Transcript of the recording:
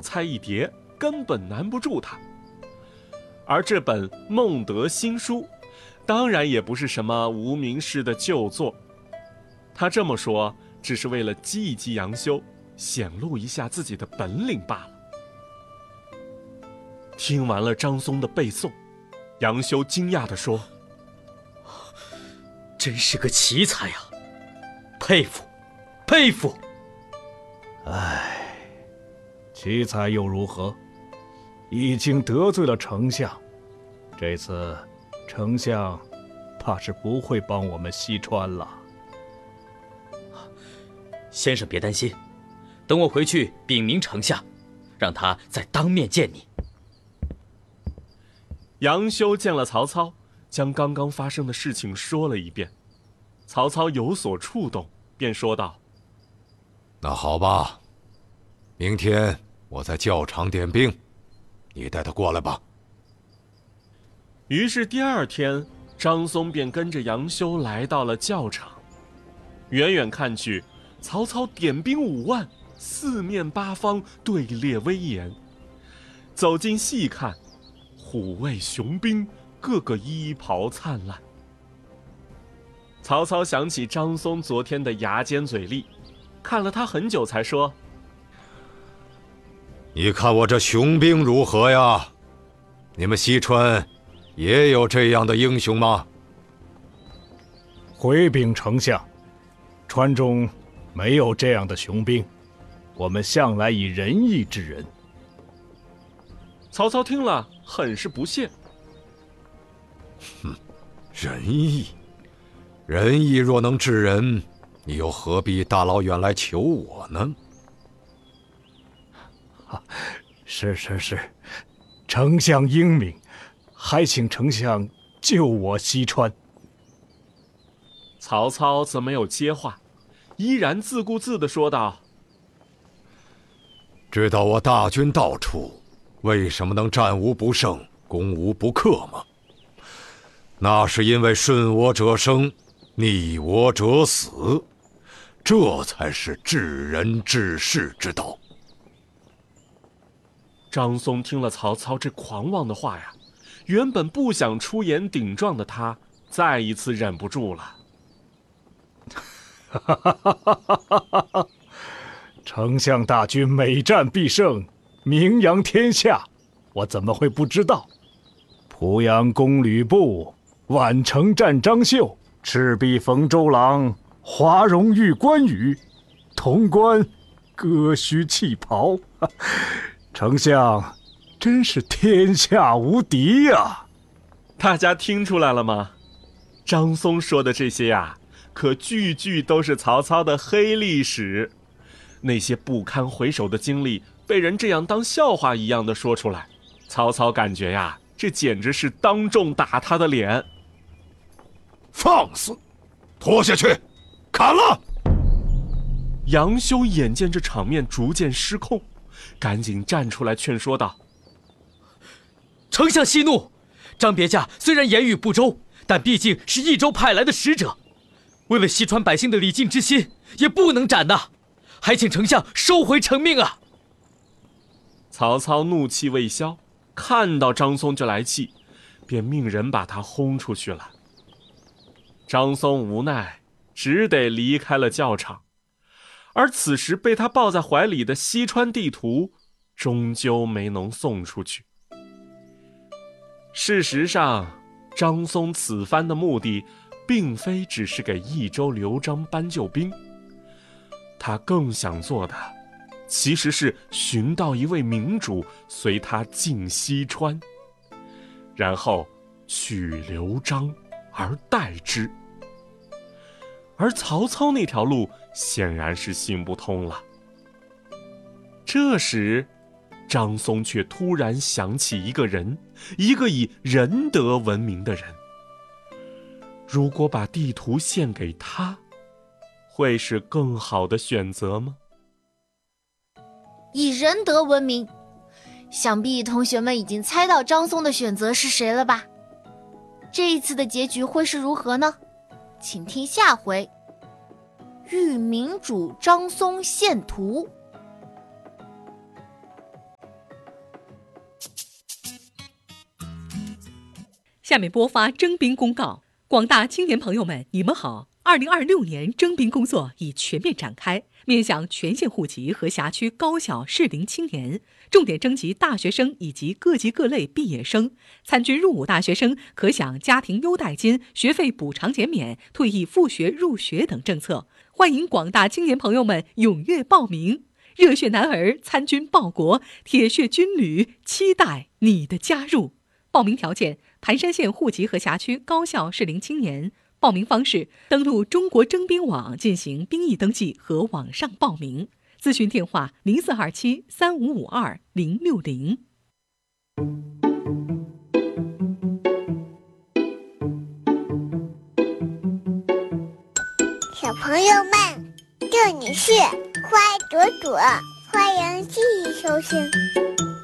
菜一碟，根本难不住他。而这本《孟德新书》当然也不是什么无名氏的旧作，他这么说只是为了激一激杨修，显露一下自己的本领罢了。听完了张松的背诵，杨修惊讶地说： 真是个奇才啊，佩服佩服。 唉，奇才又如何？已经得罪了丞相，这次丞相怕是不会帮我们西川了。 先生别担心，等我回去禀明丞相，让他再当面见你。 杨修见了曹操，将刚刚发生的事情说了一遍。曹操有所触动，便说道： 那好吧，明天我在教场点兵，你带他过来吧。 于是第二天，张松便跟着杨修来到了教场。远远看去，曹操点兵5万，四面八方队列威严。走近细看，虎卫雄兵个个衣袍灿烂。曹操想起张松昨天的牙尖嘴利，看了他很久才说： 你看我这雄兵如何呀？你们西川也有这样的英雄吗？ 回禀丞相，川中没有这样的雄兵，我们向来以仁义治人。 曹操听了很是不屑： 仁义，仁义若能治人，你又何必大老远来求我呢？ 是，丞相英明，还请丞相救我西川。 曹操则没有接话，依然自顾自地说道： 知道我大军到处，为什么能战无不胜，攻无不克吗？那是因为顺我者生，逆我者死，这才是治人治世之道。 张松听了曹操这狂妄的话呀，原本不想出言顶撞的他，再一次忍不住了。 丞相大军每战必胜，名扬天下，我怎么会不知道？濮阳攻吕布，宛城战张绣，赤壁逢周郎，华容遇关羽，潼关割须弃袍。丞相真是天下无敌呀！ 大家听出来了吗？张松说的这些呀，可句句都是曹操的黑历史。那些不堪回首的经历，被人这样当笑话一样的说出来，曹操感觉呀，这简直是当众打他的脸。 放肆！拖下去，砍了！ 杨修眼见这场面逐渐失控，赶紧站出来劝说道： 丞相息怒，张别驾虽然言语不周，但毕竟是益州派来的使者，为了西川百姓的礼敬之心，也不能斩呐，还请丞相收回成命啊！ 曹操怒气未消，看到张松就来气，便命人把他轰出去了。张松无奈，只得离开了教场。而此时被他抱在怀里的西川地图，终究没能送出去。事实上，张松此番的目的，并非只是给益州刘璋搬救兵，他更想做的，其实是寻到一位明主，随他进西川，然后取刘璋而代之。而曹操那条路显然是行不通了。这时，张松却突然想起一个人，一个以仁德闻名的人。如果把地图献给他，会是更好的选择吗？ 以仁德闻名，想必同学们已经猜到张松的选择是谁了吧？这一次的结局会是如何呢？请听下回遇明主张松献图。 下面播发征兵公告。广大青年朋友们，你们好！2026年征兵工作已全面展开，面向全县户籍和辖区高校适龄青年，重点征集大学生以及各级各类毕业生。参军入伍大学生可享家庭优待金、学费补偿减免、退役复学入学等政策。欢迎广大青年朋友们踊跃报名，热血男儿参军报国，铁血军旅期待你的加入。报名条件：盘山县户籍和辖区高校适龄青年。报名方式：登录中国征兵网进行兵役登记和网上报名。咨询电话：04273552-060。 小朋友们，这里是花朵朵，欢迎继续收听。